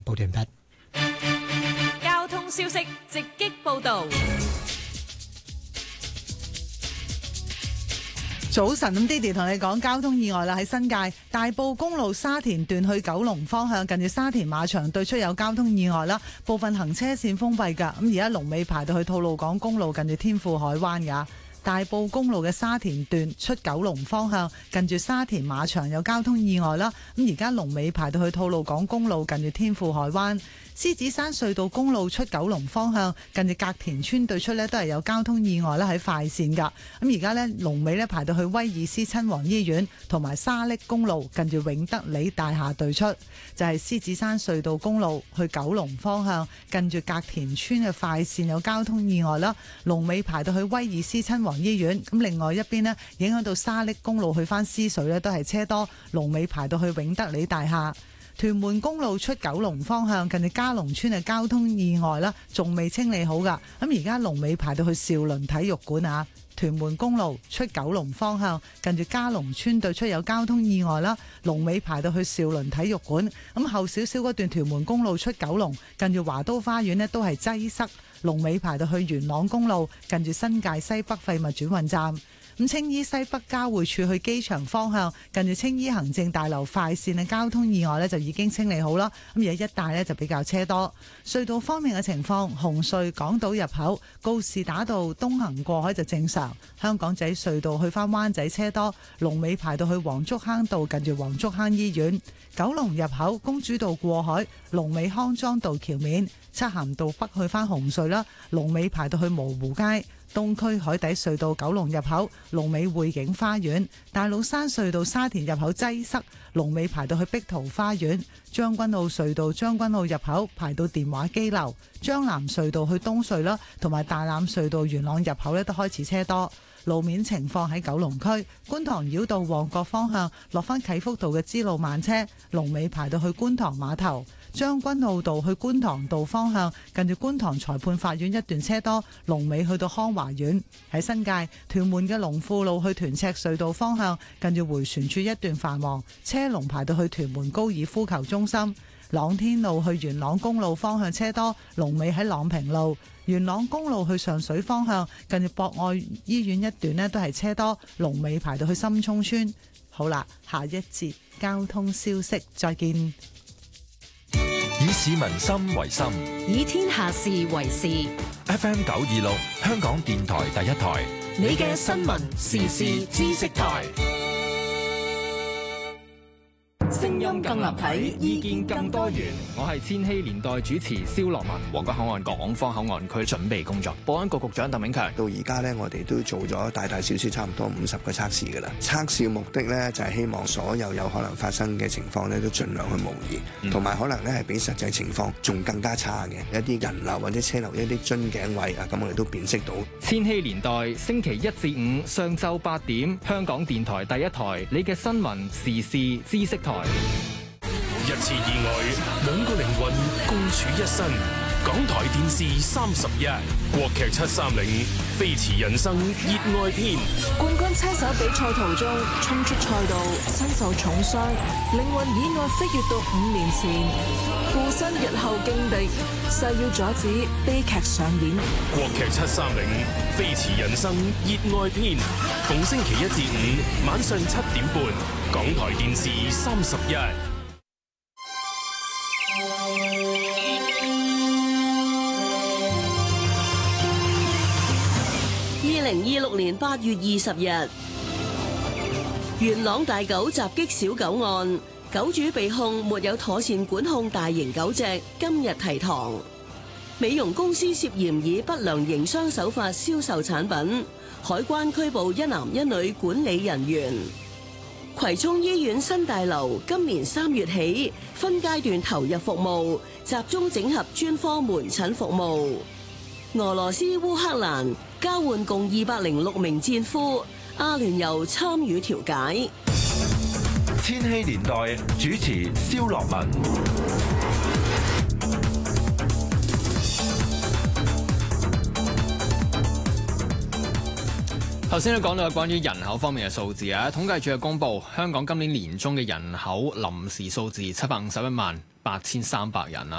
報完畢。 交通消息直擊報導。 早晨，咁 Didi 同你講交通意外啦，喺新界大埔公路沙田段去九龍方向，近住沙田馬場對出有交通意外啦，部分行車線封閉㗎。咁而家龍尾排到去吐露港公路，近住天富海灣㗎。大埔公路嘅沙田段出九龍方向，近住沙田馬場有交通意外啦。咁而家龍尾排到去吐露港公路，近住天富海灣。獅子山隧道公路出九龍方向，近住隔田村對出呢都係有交通意外啦，喺快線㗎。咁而家呢，龍尾呢排到去威爾斯親王醫院，同埋沙瀝公路近住永德里大廈對出，就係獅子山隧道公路去九龍方向，近住隔田村嘅快線有交通意外啦。龍尾排到去威爾斯親王醫院。咁另外一邊呢，影響到沙瀝公路去返獅隧呢都係車多，龍尾排到去永德里大廈。屯門公路出九龍方向，近住嘉龍村嘅交通意外啦，仲未清理好噶。咁而家龍尾排到去兆麟體育館啊。屯門公路出九龍方向，近住嘉龍村對出有交通意外啦，龍尾排到去兆麟體育館。咁後少少嗰段屯門公路出九龍，近住華都花園呢都係擠塞，龍尾排到去元朗公路，近住新界西北廢物轉運站。咁青衣西北交匯處去機場方向，近住青衣行政大樓快線嘅交通意外呢就已經清理好啦。咁而家一帶呢就比較車多。隧道方面嘅情況，紅隧港島入口告士打道東行過海就正常，香港仔隧道去返灣仔車多，龍尾排到去黃竹坑道，近住黃竹坑醫院。九龍入口公主道過海，龍尾康莊道橋面，漆咸道北去返紅隧啦，龍尾排到去蕪湖街。東區海底隧道九龍入口，龍尾匯景花園；大老山隧道沙田入口擠塞，龍尾排到去碧桃花園；將軍澳隧道將軍澳入口排到電話機樓；將南隧道去東隧啦，同埋大欖隧道元朗入口呢都開始車多。路面情況喺九龍區觀塘繞道旺角方向落返啟福道嘅支路慢車，龍尾排到去觀塘碼頭；將軍澳道去觀塘道方向近住觀塘裁判法院一段車多，龍尾去到康華苑。喺新界屯門嘅龍富路去屯赤隧道方向近住迴旋處一段繁忙，車龍排到去屯門高爾夫球中心。朗天路去元朗公路方向車多，龍尾喺朗平路；元朗公路去上水方向近住博愛醫院一段呢都係車多，龍尾排到去深涌村。好啦，下一節交通消息再見。 以市民心為心， 以天下事為事。 FM 926香港電台第一台， 你嘅新聞時事知識台。 聲音更立體，意見更多元。我係千禧年代主持蕭樂文。皇崗口岸港方口岸區準備工作，保安局局長鄧炳強。 到而家咧，我哋都做咗大大小小差唔多50個測試㗎啦。測試嘅目的咧，就係希望所有有可能發生嘅情況咧，都盡量去模擬，同埋可能咧係比實際情況仲更加差嘅一啲人流或者車流一啲樽頸位啊，咁我哋都辨識到。 千禧年代星期1至5上晝8點，香港電台第一台，你嘅新聞時事知識台。 一次意外，2個靈魂共處一身。港台電視31，國劇730，飛馳人生熱愛篇。 冠軍車手比賽途中衝出賽道，身受重傷，靈魂意外飛越到5年前，附身日後勁敵，誓要阻止悲劇上演。 國劇730，飛馳人生熱愛篇，逢星期1至5晚上7點半，港台電視31。 2026年8月20日，元朗大狗襲擊小狗案，狗主被控沒有妥善管控大型狗隻，今日提堂。美容公司涉嫌以不良營商手法銷售產品，海關拘捕1男1女管理人員。葵涌醫院新大樓今年3月起分階段投入服務，集中整合專科門診服務。俄羅斯烏克蘭交換共206名戰俘，阿聯酋參與調解。 千禧年代主持蕭樂文。 頭先都講到關於人口方面嘅數字啊，統計處嘅公佈，香港今年年中嘅人口臨時數字751萬8300人啦。